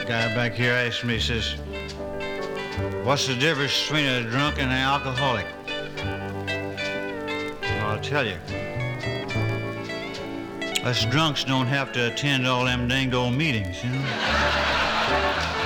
Guy back here asked me, he says, what's the difference between a drunk and an alcoholic? Well, I'll tell you. Us drunks don't have to attend all them dang old meetings, you know?